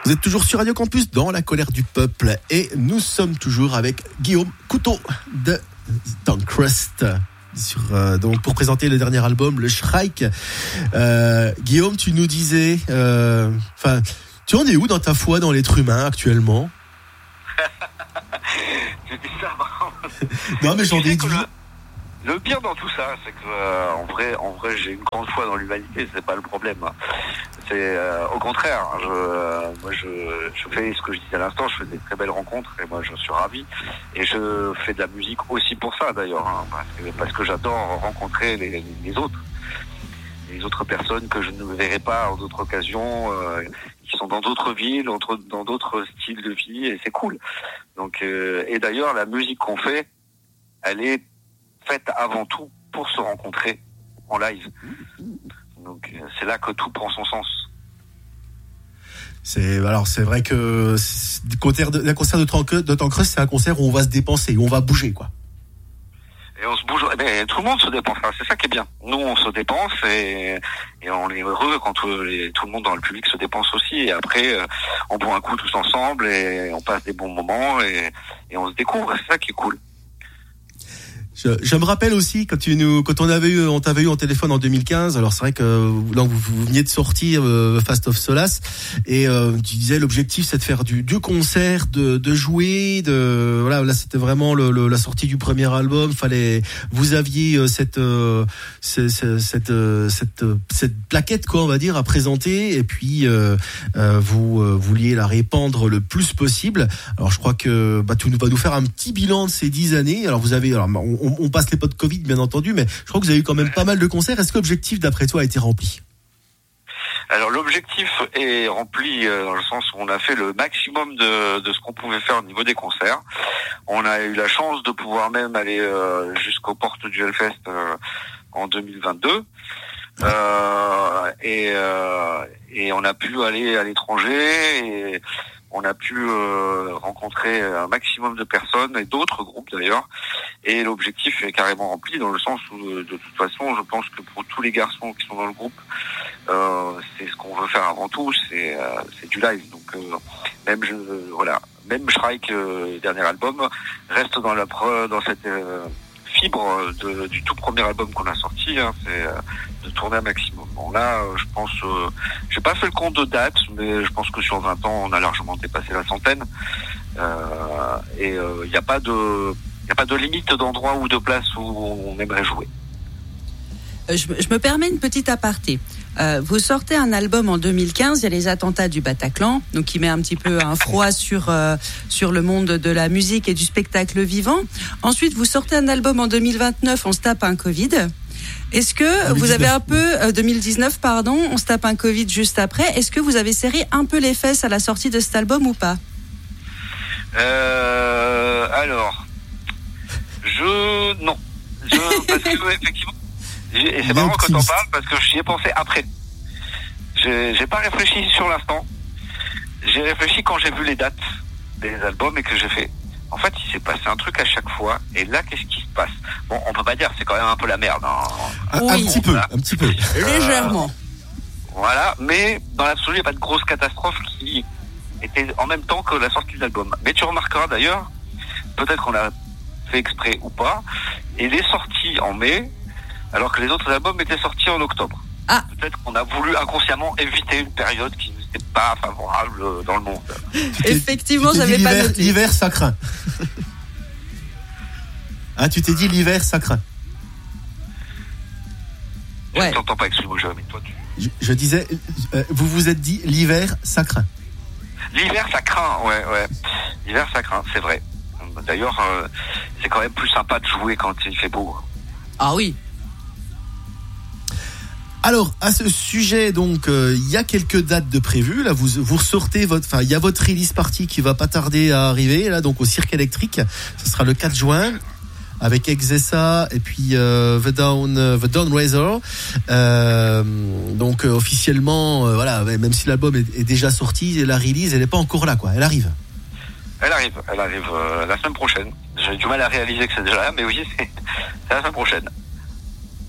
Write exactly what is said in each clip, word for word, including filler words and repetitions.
Vous êtes toujours sur Radio Campus dans la colère du peuple et nous sommes toujours avec Guillaume Couteau de Tannkrust sur euh, donc pour présenter le dernier album, le Shrike. Euh, Guillaume, tu nous disais, enfin, euh, tu en es où dans ta foi dans l'être humain actuellement? Je dis ça. Non mais j'en ai dit. Le pire dans tout ça, c'est que euh, en vrai, en vrai, j'ai une grande foi dans l'humanité. C'est pas le problème. C'est euh, au contraire. Je, euh, moi, je, je fais ce que je disais à l'instant. Je fais des très belles rencontres et moi, je suis ravi. Et je fais de la musique aussi pour ça, d'ailleurs, hein, parce que parce que j'adore rencontrer les, les autres, les autres personnes que je ne verrai pas en d'autres occasions, euh, qui sont dans d'autres villes, entre, dans d'autres styles de vie, et c'est cool. Donc, euh, et d'ailleurs, la musique qu'on fait, elle est faite avant tout pour se rencontrer en live. Donc c'est là que tout prend son sens. C'est alors c'est vrai que le concert de, concert de Tannkrust, c'est un concert où on va se dépenser, où on va bouger quoi. Et on se bouge, mais tout le monde se dépense, c'est ça qui est bien. Nous on se dépense et, et on est heureux quand tout, les, tout le monde dans le public se dépense aussi. Et après on boit un coup tous ensemble et on passe des bons moments et, et on se découvre. C'est ça qui est cool. Je, je me rappelle aussi quand tu nous, quand on avait eu, on t'avait eu en téléphone en deux mille quinze. Alors c'est vrai que là vous, vous veniez de sortir euh, Fast of Solace et euh, tu disais l'objectif c'est de faire du, du concert, de, de jouer, de voilà là c'était vraiment le, le, la sortie du premier album. Fallait, vous aviez euh, cette, euh, cette, cette, euh, cette, euh, cette plaquette quoi on va dire à présenter et puis euh, euh, vous euh, vouliez la répandre le plus possible. Alors je crois que bah tu vas nous faire un petit bilan de ces dix années. Alors vous avez alors on, On, on passe les potes Covid, bien entendu, mais je crois que vous avez eu quand même pas mal de concerts. Est-ce que l'objectif, d'après toi, a été rempli? Alors l'objectif est rempli euh, dans le sens où on a fait le maximum de, de ce qu'on pouvait faire au niveau des concerts. On a eu la chance de pouvoir même aller euh, jusqu'aux portes du Hellfest euh, en deux mille vingt-deux. Euh, et, euh, et on a pu aller à l'étranger et on a pu euh, rencontrer un maximum de personnes et d'autres groupes d'ailleurs. Et l'objectif est carrément rempli dans le sens où, de toute façon, je pense que pour tous les garçons qui sont dans le groupe, euh, c'est ce qu'on veut faire avant tout, c'est, euh, c'est du live. Donc euh, même je, euh, voilà, même Shrike, euh, dernier album, reste dans la dans cette euh, fibre de, du tout premier album qu'on a sorti. Hein, c'est euh, de tourner un maximum. Bon là, euh, je pense, euh, j'ai pas fait le compte de dates, mais je pense que sur vingt ans, on a largement dépassé la centaine. Euh, et il euh, n'y a pas de Il n'y a pas de limite d'endroit ou de place où on aimerait jouer. Je, je me permets une petite aparté. Euh, vous sortez un album en deux mille quinze, il y a les attentats du Bataclan, donc qui met un petit peu un froid sur euh, sur le monde de la musique et du spectacle vivant. Ensuite, vous sortez un album en deux mille vingt-neuf, on se tape un Covid. Est-ce que deux mille dix-neuf, vous avez un peu euh, deux mille dix-neuf, pardon, on se tape un Covid juste après. Est-ce que vous avez serré un peu les fesses à la sortie de cet album ou pas? Euh, alors. Je non, je parce que effectivement, et c'est marrant que t'en parles parce que j'y ai pensé après. J'ai, j'ai pas réfléchi sur l'instant. J'ai réfléchi quand j'ai vu les dates des albums et que j'ai fait. En fait, il s'est passé un truc à chaque fois. Et là, qu'est-ce qui se passe? Bon, on peut pas dire, c'est quand même un peu la merde. Hein. Un, oui. un petit peu, un petit peu, euh, légèrement. Voilà, mais dans l'absolu, il n'y a pas de grosse catastrophe qui était en même temps que la sortie de l'album. Mais tu remarqueras d'ailleurs, peut-être qu'on a fait exprès ou pas, et il est sorti en mai, alors que les autres albums étaient sortis en octobre. Ah. Peut-être qu'on a voulu inconsciemment éviter une période qui n'était pas favorable dans le monde. Effectivement, j'avais pas noté. L'hiver, ça craint. Ah, tu t'es dit l'hiver, ça craint. Ouais. Je t'entends pas, excuse-moi, mais toi tu... Je, je disais, euh, vous vous êtes dit l'hiver, ça craint. L'hiver, ça craint, ouais, ouais. L'hiver, ça craint, c'est vrai. D'ailleurs, euh, c'est quand même plus sympa de jouer quand il fait beau. Ah oui. Alors, à ce sujet, donc, il euh, y a quelques dates de prévues. Là, vous vous ressortez votre, enfin, il y a votre release party qui va pas tarder à arriver. Là, donc au Cirque Électrique, ce sera le quatre juin avec Exessa et puis euh, The Down, euh, The Dawn Razor. Euh, donc euh, officiellement, euh, voilà, même si l'album est, est déjà sorti, la release, elle est pas encore là, quoi. Elle arrive. Elle arrive, elle arrive euh, la semaine prochaine. J'ai du mal à réaliser que c'est déjà là, mais oui, c'est, c'est la semaine prochaine.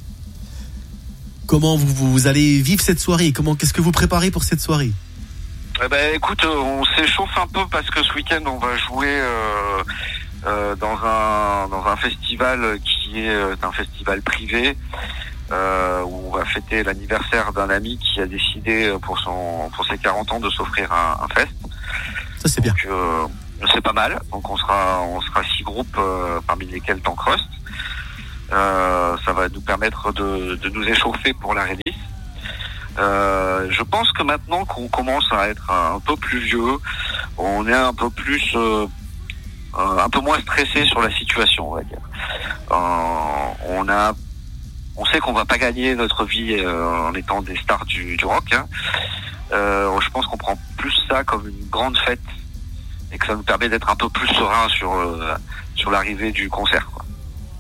Comment vous, vous allez vivre cette soirée? Comment, qu'est-ce que vous préparez pour cette soirée? Eh ben, écoute, on s'échauffe un peu parce que ce week-end on va jouer euh, euh, dans un dans un festival qui est euh, un festival privé euh, où on va fêter l'anniversaire d'un ami qui a décidé pour son pour ses quarante ans de s'offrir un, un fest. Ça c'est bien. Donc, euh, c'est pas mal. Donc on sera on sera six groupes euh, parmi lesquels Tank Rust. Euh, ça va nous permettre de de nous échauffer pour la release. Euh, je pense que maintenant qu'on commence à être un peu plus vieux, on est un peu plus, euh, un peu moins stressé sur la situation, on va dire. Euh, on a, on sait qu'on va pas gagner notre vie euh, en étant des stars du, du rock. Hein. Euh, je pense qu'on prend plus ça comme une grande fête et que ça nous permet d'être un peu plus serein sur euh, sur l'arrivée du concert, quoi.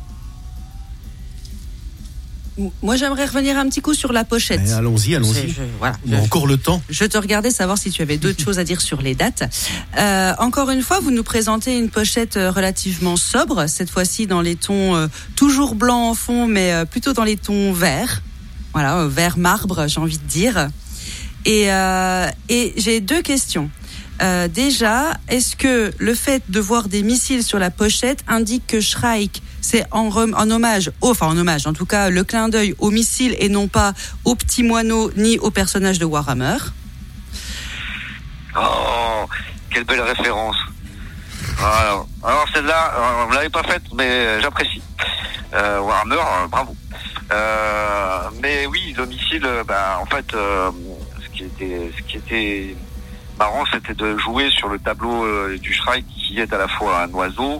Moi, j'aimerais revenir un petit coup sur la pochette. Mais allons-y, allons-y. Je, voilà, On a je, encore le temps. Je te regardais savoir si tu avais d'autres choses à dire sur les dates. Euh, encore une fois, vous nous présentez une pochette relativement sobre, cette fois-ci dans les tons euh, toujours blancs en fond, mais euh, plutôt dans les tons verts. Voilà, euh, vert marbre, j'ai envie de dire. Et, euh, et j'ai deux questions. Euh, déjà, est-ce que le fait de voir des missiles sur la pochette indique que Shrike, c'est en, rem, en hommage, oh, enfin en hommage, en tout cas le clin d'œil aux missiles et non pas aux petits moineaux ni aux personnages de Warhammer? Oh, quelle belle référence. Alors, alors celle-là, on ne l'avait pas faite, mais j'apprécie. Euh, Warhammer, euh, bravo. Euh, mais oui, le missile, bah, en fait, euh, ce qui était, ce qui était marrant, c'était de jouer sur le tableau euh, du Shrike, qui est à la fois un oiseau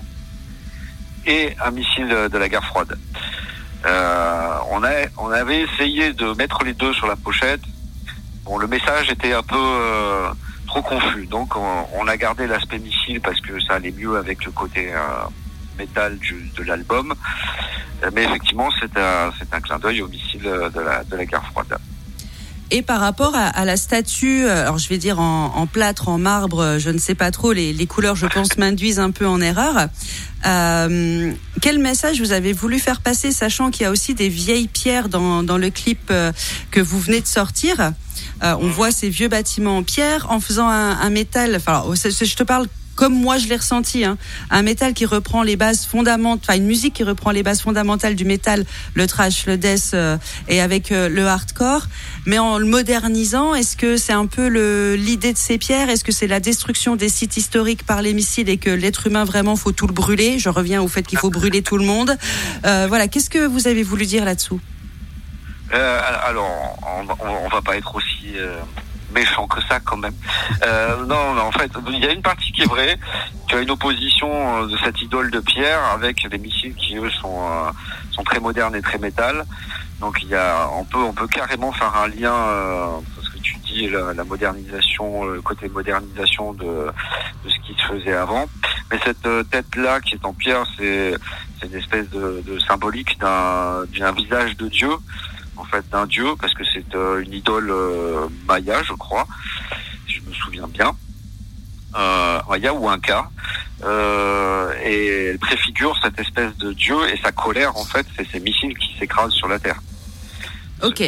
et un missile de la guerre froide. Euh, on, a, on avait essayé de mettre les deux sur la pochette. Bon, le message était un peu euh, trop confus, donc on, on a gardé l'aspect missile parce que ça allait mieux avec le côté euh, métal du, de l'album. Mais effectivement, c'est un, c'est un clin d'œil au missile de la, de la guerre froide. Et par rapport à, à la statue, alors je vais dire en, en plâtre, en marbre, je ne sais pas trop, les, les couleurs, je pense, m'induisent un peu en erreur. Euh, quel message vous avez voulu faire passer, sachant qu'il y a aussi des vieilles pierres dans, dans le clip euh, que vous venez de sortir? euh, On voit ces vieux bâtiments en pierre en faisant un, un métal. Enfin, je te parle comme moi je l'ai ressenti, hein, un métal qui reprend les bases fondamentales, enfin une musique qui reprend les bases fondamentales du métal, le thrash, le death euh, et avec euh, le hardcore, mais en le modernisant. Est-ce que c'est un peu le, l'idée de ces pierres? Est-ce que c'est la destruction des sites historiques par les missiles et que l'être humain vraiment faut tout le brûler? Je reviens au fait qu'il faut brûler tout le monde. Euh, voilà, qu'est-ce que vous avez voulu dire là-dessous? euh, Alors, on, on, on va pas être aussi euh... méchant que ça quand même. Euh, non, non, en fait, il y a une partie qui est vraie. Tu as une opposition de cette idole de pierre avec des missiles qui eux sont euh, sont très modernes et très métal. Donc il y a, on peut on peut carrément faire un lien euh, parce que tu dis la, la modernisation, le côté modernisation de de ce qui se faisait avant. Mais cette euh, tête là qui est en pierre, c'est c'est une espèce de, de symbolique d'un d'un visage de Dieu. En fait, d'un dieu, parce que c'est euh, une idole euh, maya, je crois, si je me souviens bien, euh, maya ou inca, euh, et elle préfigure cette espèce de dieu, et sa colère, en fait, c'est ces missiles qui s'écrasent sur la terre. Ok.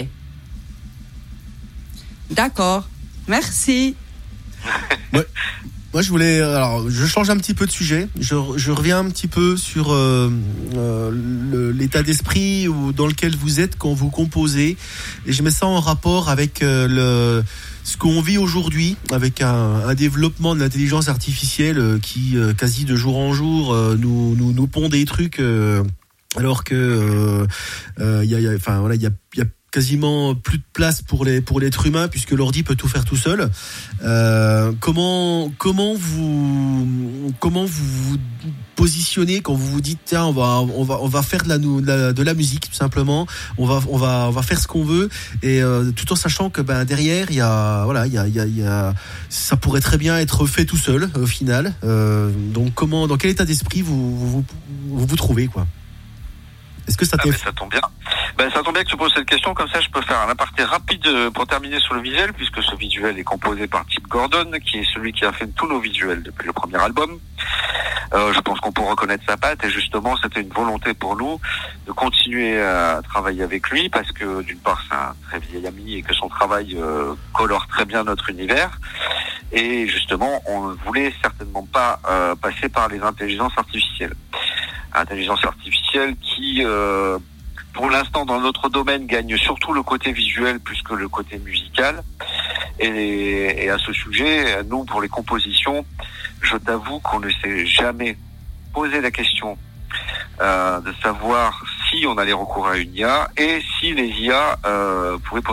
D'accord. Merci. Ouais. Moi, je voulais, alors, je change un petit peu de sujet. Je, je reviens un petit peu sur euh, euh, le, l'état d'esprit où, dans lequel vous êtes quand vous composez, et je mets ça en rapport avec euh, le ce qu'on vit aujourd'hui, avec un, un développement de l'intelligence artificielle euh, qui, euh, quasi de jour en jour, euh, nous, nous nous pond des trucs, euh, alors que euh, euh, y a, y a, enfin voilà, il y a, y a quasiment plus de place pour les pour l'être humain puisque l'ordi peut tout faire tout seul. Euh, comment comment vous comment vous vous positionnez quand vous vous dites tiens on va on va on va faire de la de la, de la musique tout simplement, on va on va on va faire ce qu'on veut et euh, tout en sachant que ben derrière il y a voilà il y a il y a, il y a ça pourrait très bien être fait tout seul au final. Euh, donc comment dans quel état d'esprit vous vous vous, vous trouvez quoi? Est-ce que ça ah, ça tombe bien. Ben, ça tombe bien que tu poses cette question, comme ça je peux faire un aparté rapide pour terminer sur le visuel, puisque ce visuel est composé par Chip Gordon, qui est celui qui a fait tous nos visuels depuis le premier album. Euh, je pense qu'on peut reconnaître sa patte, et justement c'était une volonté pour nous de continuer à travailler avec lui, parce que d'une part c'est un très vieil ami et que son travail euh, colore très bien notre univers, Et justement, on ne voulait certainement pas euh, passer par les intelligences artificielles. Intelligence artificielle qui, euh, pour l'instant, dans notre domaine, gagne surtout le côté visuel plus que le côté musical. Et, et à ce sujet, nous, pour les compositions, je t'avoue qu'on ne s'est jamais posé la question euh, de savoir si on allait recourir à une I A et si les I A euh, pouvaient